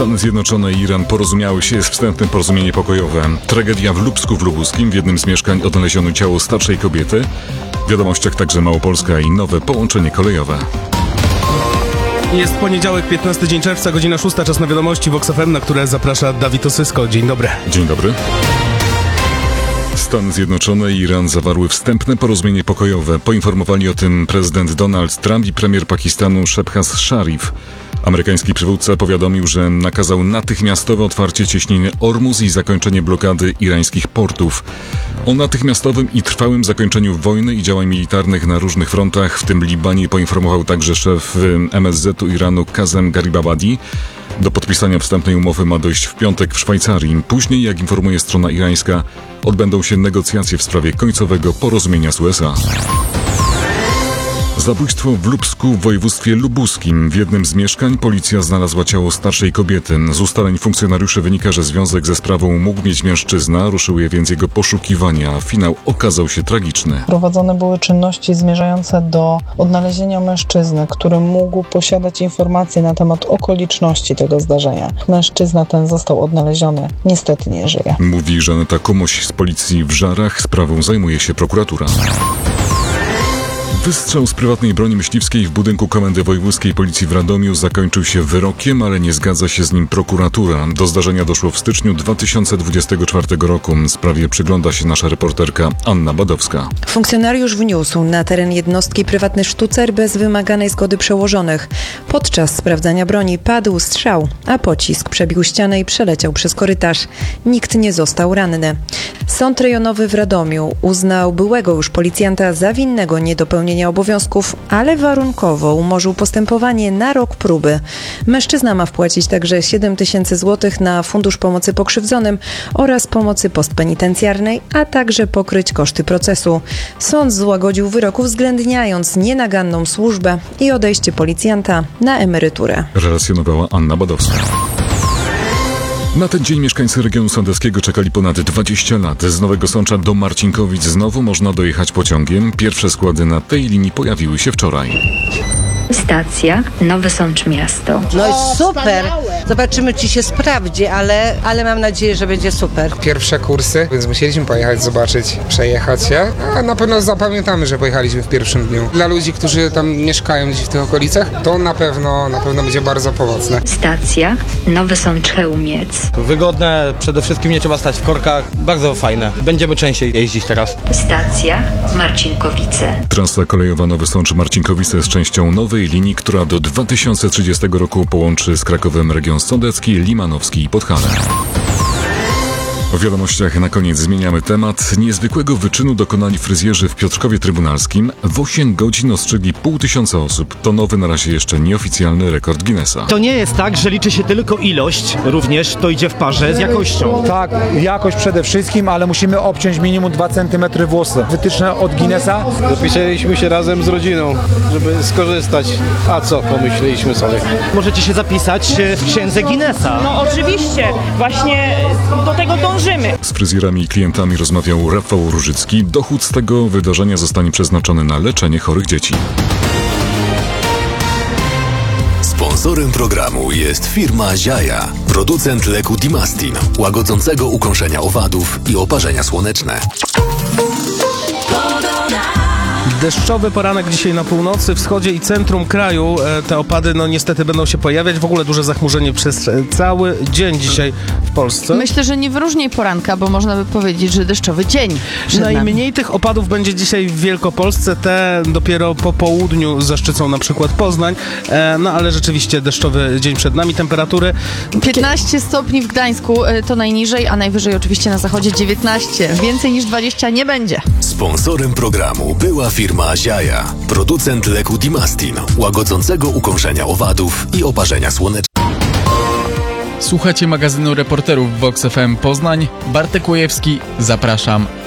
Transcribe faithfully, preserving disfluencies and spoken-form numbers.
Stany Zjednoczone i Iran porozumiały się, jest wstępne porozumienie pokojowe. Tragedia w Lubsku w Lubuskim. W jednym z mieszkań odnaleziono ciało starszej kobiety. W wiadomościach także Małopolska i nowe połączenie kolejowe. Jest poniedziałek, piętnasty dzień czerwca, godzina szósta, czas na wiadomości Vox F M, na które zaprasza Dawid Osysko. Dzień dobry. Dzień dobry. Stany Zjednoczone i Iran zawarły wstępne porozumienie pokojowe. Poinformowali o tym prezydent Donald Trump i premier Pakistanu Shehbaz Sharif. Amerykański przywódca powiadomił, że nakazał natychmiastowe otwarcie cieśniny Ormuz i zakończenie blokady irańskich portów. O natychmiastowym i trwałym zakończeniu wojny i działań militarnych na różnych frontach, w tym Libanie, poinformował także szef M S Z-u Iranu Kazem Garibabadi. Do podpisania wstępnej umowy ma dojść w piątek w Szwajcarii. Później, jak informuje strona irańska, odbędą się negocjacje w sprawie końcowego porozumienia z U S A. Zabójstwo w Lubsku w województwie lubuskim. W jednym z mieszkań policja znalazła ciało starszej kobiety. Z ustaleń funkcjonariuszy wynika, że związek ze sprawą mógł mieć mężczyzna, ruszyły więc jego poszukiwania. Finał okazał się tragiczny. Prowadzone były czynności zmierzające do odnalezienia mężczyzny, który mógł posiadać informacje na temat okoliczności tego zdarzenia. Mężczyzna ten został odnaleziony. Niestety nie żyje. Mówi Żaneta Komoś z policji w Żarach. Sprawą zajmuje się prokuratura. Wystrzał z prywatnej broni myśliwskiej w budynku Komendy Wojewódzkiej Policji w Radomiu zakończył się wyrokiem, ale nie zgadza się z nim prokuratura. Do zdarzenia doszło w styczniu dwa tysiące dwudziestego czwartego roku. Sprawie przygląda się nasza reporterka Anna Badowska. Funkcjonariusz wniósł na teren jednostki prywatny sztucer bez wymaganej zgody przełożonych. Podczas sprawdzania broni padł strzał, a pocisk przebił ścianę i przeleciał przez korytarz. Nikt nie został ranny. Sąd rejonowy w Radomiu uznał byłego już policjanta za winnego niedopełnienia obowiązków, ale warunkowo umorzył postępowanie na rok próby. Mężczyzna ma wpłacić także siedem tysięcy złotych na Fundusz Pomocy Pokrzywdzonym oraz pomocy postpenitencjarnej, a także pokryć koszty procesu. Sąd złagodził wyrok, uwzględniając nienaganną służbę i odejście policjanta na emeryturę. Relacjonowała Anna Badowska. Na ten dzień mieszkańcy regionu sądeckiego czekali ponad dwadzieścia lat. Z Nowego Sącza do Marcinkowic znowu można dojechać pociągiem. Pierwsze składy na tej linii pojawiły się wczoraj. Stacja Nowy Sącz Miasto. No i super! Zobaczymy, czy się sprawdzi, ale, ale mam nadzieję, że będzie super. Pierwsze kursy, więc musieliśmy pojechać, zobaczyć, przejechać się. A na pewno zapamiętamy, że pojechaliśmy w pierwszym dniu. Dla ludzi, którzy tam mieszkają gdzieś w tych okolicach, to na pewno, na pewno będzie bardzo pomocne. Stacja Nowy Sącz Chełmiec. Wygodne, przede wszystkim nie trzeba stać w korkach. Bardzo fajne. Będziemy częściej jeździć teraz. Stacja Marcinkowice. Trasa kolejowa Nowy Sącz Marcinkowice jest częścią nowej linii, która do dwa tysiące trzydziestego roku połączy z Krakowem region sądecki, limanowski i Podhale. W wiadomościach na koniec zmieniamy temat. Niezwykłego wyczynu dokonali fryzjerzy w Piotrkowie Trybunalskim. W osiem godzin ostrzegli pół tysiąca osób. To nowy, na razie jeszcze nieoficjalny rekord Guinnessa. To nie jest tak, że liczy się tylko ilość, również to idzie w parze z jakością. Tak, jakość przede wszystkim, ale musimy obciąć minimum dwa centymetry włosy. Wytyczne od Guinnessa. Zapisaliśmy się razem z rodziną, żeby skorzystać. A co, pomyśleliśmy sobie. Możecie się zapisać w księdze Guinnessa. No oczywiście, właśnie do tego dążymy. Z fryzjerami i klientami rozmawiał Rafał Różycki. Dochód z tego wydarzenia zostanie przeznaczony na leczenie chorych dzieci. Sponsorem programu jest firma Ziaja, producent leku Dimastin, łagodzącego ukąszenia owadów i oparzenia słoneczne. Deszczowy poranek dzisiaj na północy, wschodzie i centrum kraju. Te opady no niestety będą się pojawiać. W ogóle duże zachmurzenie przez cały dzień dzisiaj w Polsce. Myślę, że nie wyróżniej poranka, bo można by powiedzieć, że deszczowy dzień. Najmniej tych opadów będzie dzisiaj w Wielkopolsce. Te dopiero po południu zaszczycą na przykład Poznań. No ale rzeczywiście deszczowy dzień przed nami. Temperatury piętnaście stopni w Gdańsku to najniżej, a najwyżej oczywiście na zachodzie dziewiętnaście. Więcej niż dwadzieścia nie będzie. Sponsorem programu była firma Ziaja, producent leku Dimastin, łagodzącego ukąszenia owadów i oparzenia słonecznego. Słuchacie magazynu reporterów Vox F M Poznań. Bartek Łojewski, zapraszam.